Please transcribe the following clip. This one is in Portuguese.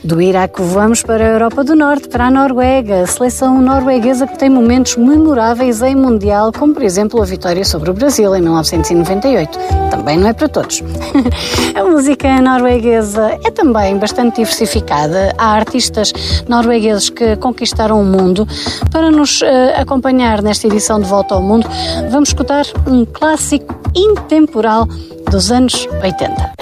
Do Iraque vamos para a Europa do Norte, para a Noruega, a seleção norueguesa que tem momentos memoráveis em Mundial, como por exemplo a vitória sobre o Brasil em 1998. Também não é para todos. A música norueguesa é também bastante diversificada. Há artistas noruegueses que conquistaram o mundo. Para nos acompanhar nesta edição de Volta ao Mundo, vamos escutar um clássico intemporal dos anos 80.